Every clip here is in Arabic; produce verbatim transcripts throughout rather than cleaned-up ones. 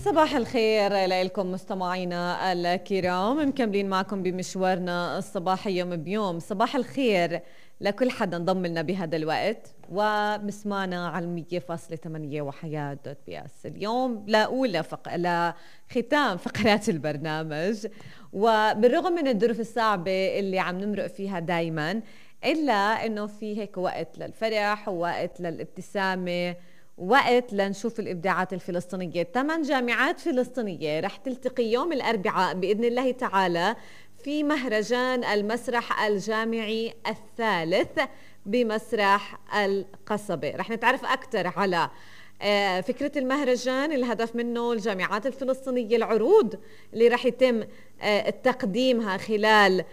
صباح الخير لكم مستمعينا الكرام، مكملين معكم بمشوارنا الصباحي يوم بيوم. صباح الخير لكل حدا انضم لنا بهذا الوقت وبسمعنا على مية فاصلة ثمانية وحياة دوت بي اس. اليوم لأولى فق... لختام فقرات البرنامج، وبالرغم من الظروف الصعبة اللي عم نمرق فيها دايما، إلا إنه في هيك وقت للفرح ووقت للابتسامة، وقت لنشوف الإبداعات الفلسطينية. ثمان جامعات فلسطينية رح تلتقي يوم الأربعاء بإذن الله تعالى في مهرجان المسرح الجامعي الثالث بمسرح القصبة. رح نتعرف أكثر على فكرة المهرجان، الهدف منه الجامعات الفلسطينية، العروض اللي رح يتم تقديمها خلال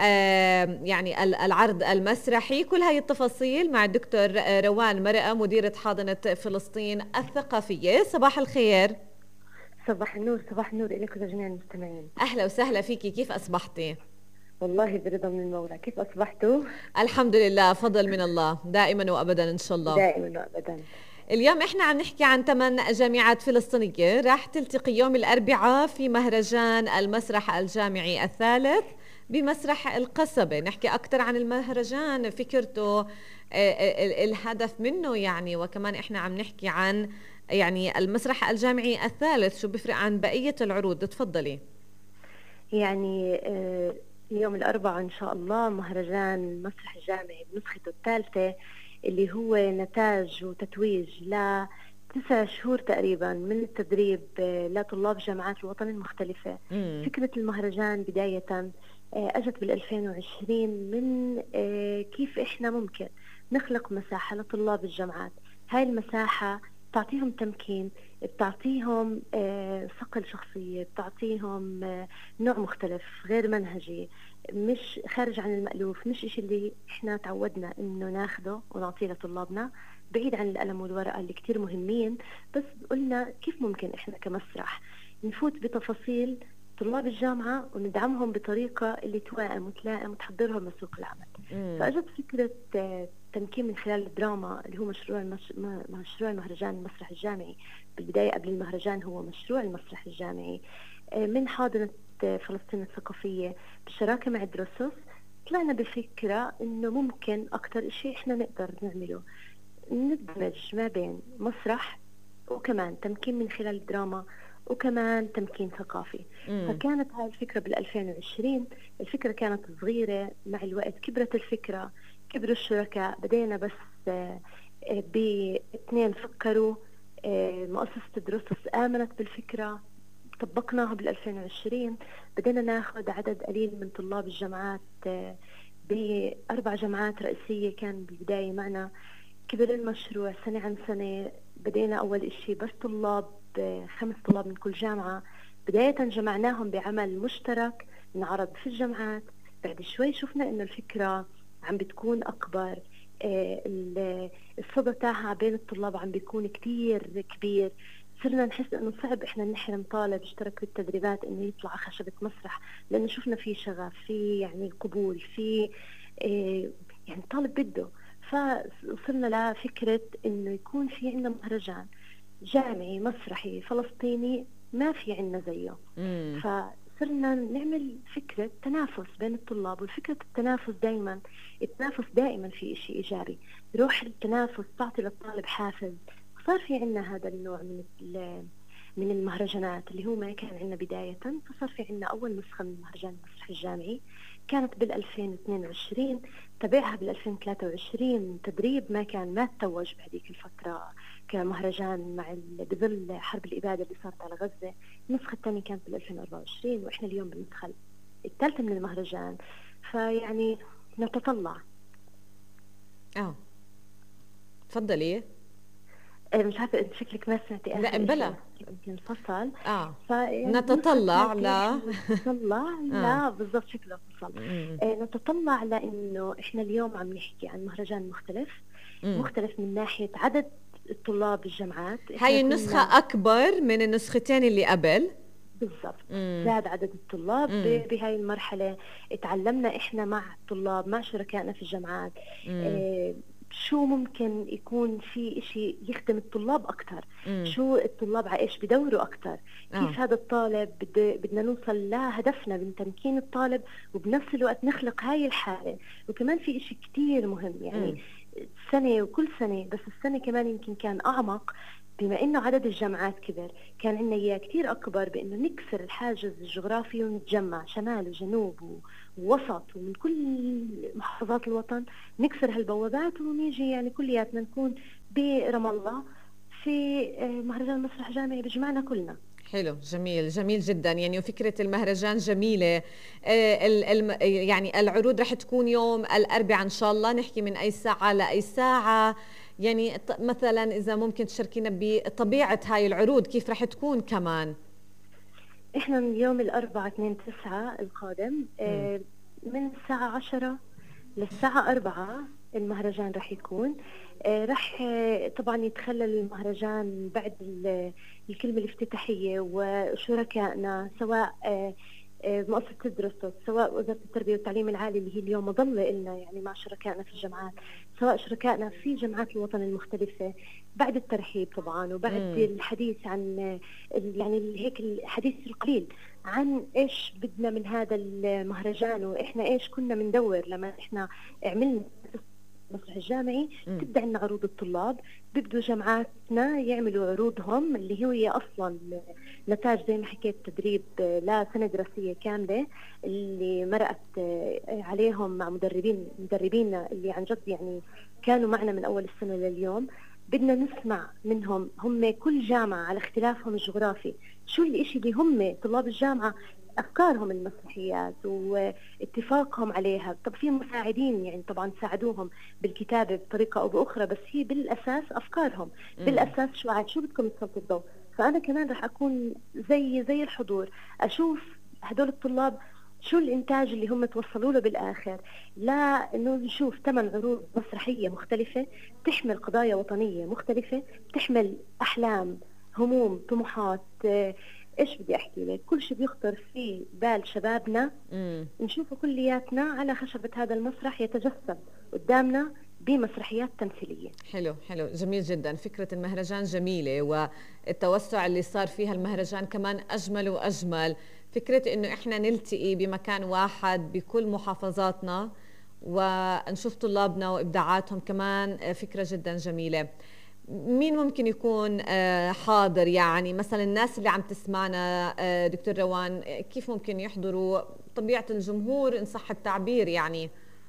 يعني العرض المسرحي. كل هاي التفاصيل مع الدكتور روان مرقة، مديرة حاضنة فلسطين الثقافية. صباح الخير. صباح النور. صباح النور لكم جميع المستمعين. أهلا وسهلا فيكي، كيف أصبحتي؟ والله برضا من المولى، كيف أصبحتوا؟ الحمد لله، فضل من الله دائما وأبدا إن شاء الله. دائما وأبدا. اليوم إحنا عم نحكي عن ثمان جامعات فلسطينية راح تلتقي يوم الأربعاء في مهرجان المسرح الجامعي الثالث بمسرح القصبة. نحكي أكثر عن المهرجان، فكرته، الهدف منه يعني، وكمان إحنا عم نحكي عن يعني المسرح الجامعي الثالث شو بيفرق عن بقية العروض. تفضلي. يعني يوم الأربعاء إن شاء الله مهرجان المسرح الجامعي بنسخته الثالثة، اللي هو نتاج وتتويج لتسع شهور تقريبا من التدريب لطلاب جامعات الوطن المختلفة. مم. فكرة المهرجان بداية أجت بالألفين وعشرين من كيف إحنا ممكن نخلق مساحة لطلاب الجامعات. هاي المساحة بتعطيهم تمكين، بتعطيهم صقل شخصية، بتعطيهم نوع مختلف غير منهجي، مش خارج عن المألوف، مش إشي اللي إحنا تعودنا إنه ناخده ونعطيه لطلابنا، بعيد عن القلم والورقة اللي كتير مهمين. بس قلنا كيف ممكن إحنا كمسرح نفوت بتفاصيل طلاب الجامعة وندعمهم بطريقة اللي توائم وتلائم وتحضرهم لسوق العمل. مم. فأجت فكرة تمكين من خلال الدراما، اللي هو مشروع المش... مشروع المهرجان المسرح الجامعي. بالبداية قبل المهرجان هو مشروع المسرح الجامعي من حاضنة فلسطين الثقافية بالشراكة مع الدروسوس. طلعنا بفكرة إنه ممكن أكتر إشي إحنا نقدر نعمله ندمج ما بين مسرح وكمان تمكين من خلال الدراما وكمان تمكين ثقافي. مم. فكانت هاي الفكرة بالألفين وعشرين. الفكرة كانت صغيرة، مع الوقت كبرت الفكرة، كبروا الشركاء، بدينا بس باثنين فكروا، مؤسسة دروسوس آمنت بالفكرة، طبقناها بالألفين وعشرين. بدينا ناخذ عدد قليل من طلاب الجامعات بأربع جامعات رئيسية كان بالبداية معنا. كبر المشروع سنة عن سنة. بدينا أول إشي بس طلاب، خمس طلاب من كل جامعة. بداية جمعناهم بعمل مشترك نعرض في الجامعات. بعد شوي شفنا إنه الفكرة عم بتكون أكبر، الصدى تاعها بين الطلاب عم بيكون كتير كبير. صرنا نحس إنه صعب إحنا نحرم طالب اشترك في التدريبات إنه يطلع على خشبة مسرح، لأنه شفنا فيه شغف، فيه يعني قبول، فيه يعني طالب بده. فوصلنا لفكرة إنه يكون في عندنا مهرجان جامعي مسرحي فلسطيني ما في عندنا زيه. مم. فصرنا نعمل فكرة تنافس بين الطلاب، والفكرة التنافس دائما التنافس دائما في إشي إيجابي. روح التنافس تعطي للطالب حافز. صار في عندنا هذا النوع من من المهرجانات اللي هو ما كان عندنا بداية. فصار في عندنا أول نسخة من مهرجان المسرح الجامعي كانت بالألفين واثنين وعشرين، تبعها بالألفين وثلاثة وعشرين تدريب ما كان ما تتوج بهذيك الفترة كمهرجان مع بظل حرب الإبادة اللي صارت على غزة. النسخة الثانية كانت بالألفين وأربعة وعشرين، وإحنا اليوم بندخل الثالثة من المهرجان. فيعني نتطلع. اه تفضلي. مش عارفة انت شكلك ما سمعتي. لا بلا يمكن فصل. اه يعني نتطلع لا نتطلع لا بالضبط شكله فصل. آه نتطلع لانه احنا اليوم عم نحكي عن مهرجان مختلف. مم. مختلف من ناحية عدد الطلاب الجامعات. هاي النسخة اكبر من النسختين اللي قبل بالضبط. زاد عدد الطلاب بهاي المرحلة. اتعلمنا احنا مع الطلاب مع شركائنا في الجامعات. آه شو ممكن يكون في إشي يخدم الطلاب أكتر، مم. شو الطلاب على إيش بدوروا أكتر، آه. كيف هذا الطالب بد... بدنا نوصل لهدفنا من تمكين الطالب وبنفس الوقت نخلق هاي الحالة. وكمان في إشي كتير مهم يعني، مم. سنة وكل سنة، بس السنة كمان يمكن كان أعمق بما إنه عدد الجامعات كبر، كان عندنا إياه كتير أكبر بإنه نكسر الحاجز الجغرافي ونتجمع شمال وجنوب ووسط ومن كل محافظات الوطن، نكسر هالبوابات ونيجي يعني كلياتنا نكون برام الله في مهرجان مسرح جامعي بجمعنا كلنا. حلو، جميل جميل جدا يعني. وفكرة المهرجان جميلة. يعني العروض رح تكون يوم الأربعاء إن شاء الله، نحكي من أي ساعة لأي ساعة؟ يعني مثلا إذا ممكن تشاركينا بطبيعة هاي العروض كيف رح تكون كمان؟ إحنا من يوم الأربعاء اثنين تسعة القادم م. من الساعة عشرة للساعة أربعة المهرجان رح يكون. رح طبعا يتخلل المهرجان بعد الكلمة الافتتاحية وشركائنا سواء مؤسسة تدرس سواء وزارة التربية والتعليم العالي اللي هي اليوم مظلة إلنا يعني مع شركائنا في الجامعات، سواء شركائنا في جامعات الوطن المختلفة، بعد الترحيب طبعا وبعد مم. الحديث عن يعني هيك الحديث القليل عن إيش بدنا من هذا المهرجان وإحنا إيش كنا بندور لما إحنا عملنا المسرح الجامعي. م. تبدأ عندنا عروض الطلاب، بيبدوا جامعاتنا يعملوا عروضهم اللي هي أصلا نتاج زي ما حكيت تدريب لسنة دراسية كاملة اللي مرقت عليهم مع مدربين مدربين اللي عن جد يعني كانوا معنا من أول السنة لليوم. بدنا نسمع منهم هم كل جامعة على اختلافهم الجغرافي شو الاشي اللي هم طلاب الجامعة أفكارهم المسرحيات واتفاقهم عليها. طب في مساعدين يعني طبعا ساعدوهم بالكتابة بطريقة أو بأخرى، بس هي بالأساس أفكارهم م. بالأساس شو عاد شو بدكم تسلطوا الضوء. فأنا كمان رح أكون زي زي الحضور أشوف هدول الطلاب شو الإنتاج اللي هم توصلوا له بالآخر، لا إنه نشوف ثمان عروض مسرحية مختلفة تحمل قضايا وطنية مختلفة، تحمل أحلام هموم طموحات. إيش بدي أحكي لك، كل شيء بيخطر في بال شبابنا مم. نشوفه كلياتنا على خشبة هذا المسرح يتجسد قدامنا بمسرحيات تمثيلية. حلو حلو جميل جدا. فكرة المهرجان جميلة والتوسع اللي صار فيها المهرجان كمان أجمل وأجمل. فكرة إنه إحنا نلتقي بمكان واحد بكل محافظاتنا ونشوف طلابنا وإبداعاتهم كمان فكرة جدا جميلة. مين ممكن يكون حاضر يعني مثلا الناس اللي عم تسمعنا دكتور روان كيف ممكن يحضروا؟ طبيعة الجمهور إن صح التعبير يعني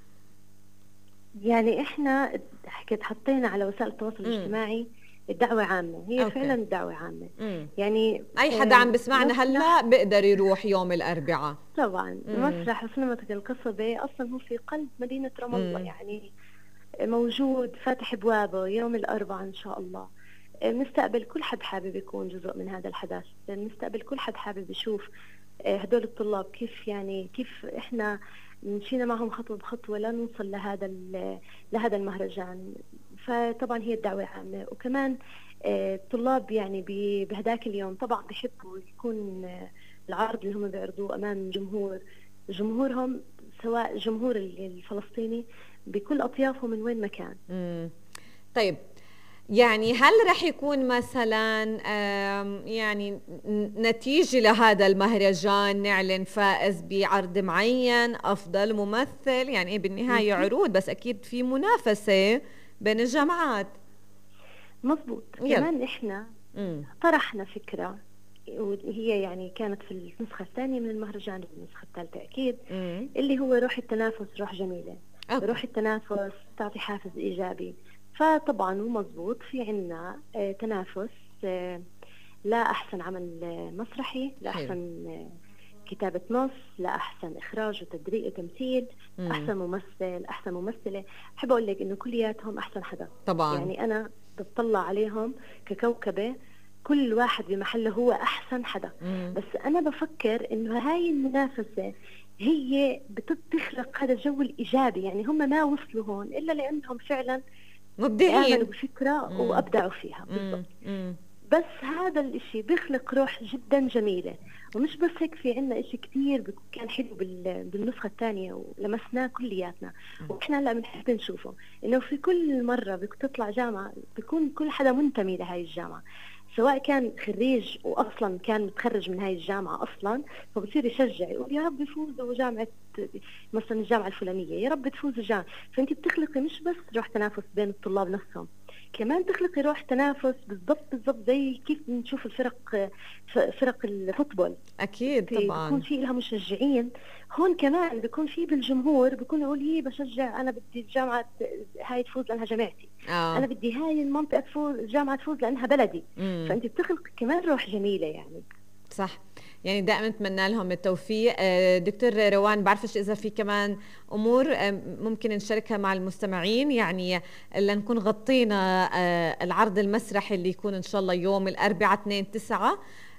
يعني إحنا حكيت حطينا على وسائل التواصل الاجتماعي الدعوة عامة، هي أوكي. فعلا الدعوة عامة مم. يعني أي حدا عم بسمعنا هلا بيقدر يروح يوم الأربعاء. طبعا مسرح وسينماتيك القصبة أصلا هو في قلب مدينة رام الله يعني موجود فاتح ابوابه يوم الاربعاء ان شاء الله. بنستقبل كل حد حابب يكون جزء من هذا الحدث، بنستقبل كل حد حابب يشوف هدول الطلاب كيف يعني كيف احنا مشينا معهم خطوه بخطوه لنوصل لهذا لهذا المهرجان. فطبعا هي الدعوه عامه، وكمان الطلاب يعني بهداك اليوم طبعا بحبوا يكون العرض اللي هم بيعرضوه امام جمهور جمهورهم سواء الجمهور الفلسطيني بكل أطيافه من وين ما كان. مم. طيب يعني هل رح يكون مثلا يعني نتيجة لهذا المهرجان نعلن فائز بعرض معين أفضل ممثل؟ يعني بالنهاية عروض بس أكيد في منافسة بين الجامعات. مظبوط. كمان إحنا مم. طرحنا فكرة وهي يعني كانت في النسخة الثانية من المهرجان النسخة الثالثة أكيد مم. اللي هو روح التنافس روح جميلة. أوكي. روح التنافس تعطي حافز إيجابي. فطبعا هو مضبوط في عنا آه تنافس آه لا أحسن عمل آه مسرحي، لا أحسن آه كتابة نص، لا أحسن إخراج وتدريب وتمثيل، مم. أحسن ممثل أحسن ممثلة. أحب أقول لك إنه كلياتهم أحسن حدا طبعا. يعني أنا بتطلع عليهم ككوكبة كل واحد بمحله هو أحسن حدا. مم. بس أنا بفكر إنه هاي المنافسة هي بتخلق هذا الجو الإيجابي، يعني هم ما وصلوا هون إلا لأنهم فعلا مبدعين بفكرة وأبدعوا فيها بالضبط. بس هذا الاشي بيخلق روح جدا جميلة. ومش بس هيك، في عنا اشي كتير كان حلو بالنسخة الثانية ولمسناه كلياتنا واحنا هلا بنحب نشوفه، انه في كل مرة بتطلع جامعة بيكون كل حدا منتمي لهاي الجامعة، سواء كان خريج واصلا كان متخرج من هاي الجامعة اصلا، فبصير يشجع يقول يا رب يفوزوا جامعة مثلا الجامعة الفلانية، يا رب تفوز الجامعة. فانت بتخلقي مش بس روح تنافس بين الطلاب نفسهم، كمان تخلقي روح تنافس بالضبط بالضبط زي كيف بنشوف الفرق، فرق الفوتبول. اكيد طبعا بيكون في لها مشجعين، هون كمان بيكون في بالجمهور بيكون يقول لي بشجع، انا بدي الجامعه هاي تفوز لانها جامعتي، آه. انا بدي هاي المنطقه تفوز، الجامعه تفوز لانها بلدي. مم. فانت بتخلق كمان روح جميله يعني. صح، يعني دائما نتمنى لهم التوفيق. دكتور روان، بعرفش إذا في كمان أمور ممكن نشاركها مع المستمعين، يعني لنكون غطينا العرض المسرحي اللي يكون إن شاء الله يوم الأربعاء اثنين تسعة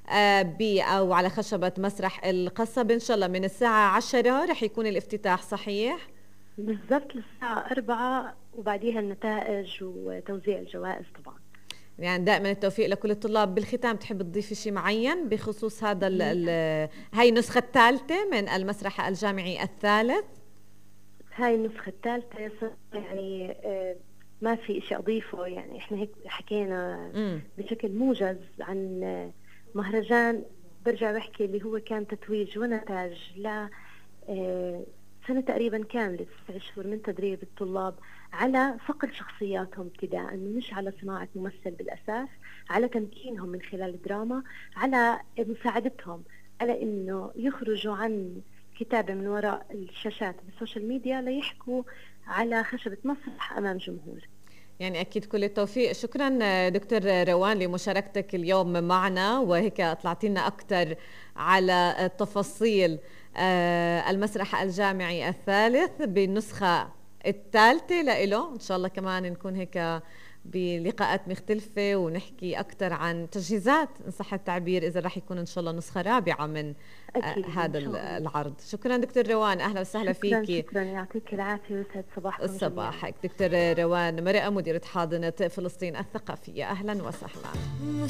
أو على خشبة مسرح القصب إن شاء الله من الساعة عشرة رح يكون الافتتاح، صحيح؟ بالضبط للساعة أربعة، وبعديها النتائج وتوزيع الجوائز طبعا. يعني دائما التوفيق لكل الطلاب. بالختام تحب تضيفي شيء معين بخصوص هذا ال ال هاي النسخة الثالثة من المسرح الجامعي الثالث؟ هاي النسخة الثالثة يعني ما في شيء أضيفه، يعني إحنا هيك حكينا م. بشكل موجز عن مهرجان، برجع بحكي اللي هو كان تتويج ونتاج ل سنة تقريبا كاملة، تسع شهور من تدريب الطلاب على صقل شخصياتهم ابتداء، مش على صناعة ممثل بالأساس، على تمكينهم من خلال الدراما، على مساعدتهم على إنه يخرجوا عن كتابة من وراء الشاشات بالسوشيال ميديا ليحكوا على خشبة مسرح أمام جمهور. يعني أكيد كل التوفيق. شكرا دكتور روان لمشاركتك اليوم معنا، وهيك طلعتي لنا أكثر على التفاصيل المسرح الجامعي الثالث بالنسخة الثالثة لإله. إن شاء الله كمان نكون هيك بلقاءات مختلفة ونحكي أكثر عن تجهيزات إن صح التعبير، إذا رح يكون إن شاء الله نسخة رابعة من هذا العرض. شكرا دكتور روان، أهلا وسهلا شكرا فيكي. شكرا، يعطيك العافية ويسعد صباحكم. صباحك دكتور روان مرأة، مديرة حاضنة فلسطين الثقافية، أهلا وسهلا.